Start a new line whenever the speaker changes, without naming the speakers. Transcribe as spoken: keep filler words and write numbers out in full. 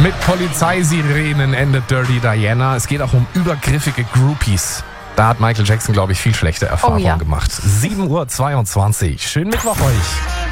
Mit Polizeisirenen endet Dirty Diana. Es geht auch um übergriffige Groupies. Da hat Michael Jackson, glaube ich, viel schlechte Erfahrungen
Oh ja.
gemacht. sieben Uhr zweiundzwanzig. Schönen Mittwoch euch.